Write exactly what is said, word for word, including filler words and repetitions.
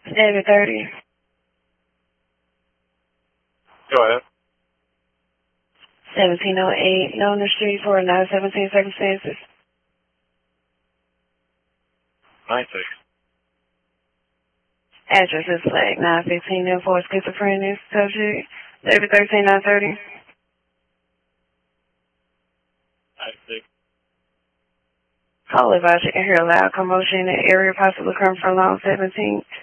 David thirty. Go ahead. seventeen oh eight, Nona Street for nine seventeen circumstances. nine six. Address is flag nine fifteen and four schizophrenia. Subject David thirteen nine thirty. nine six. Call advisor and hear loud commotion in the area possibly come from long seventeen.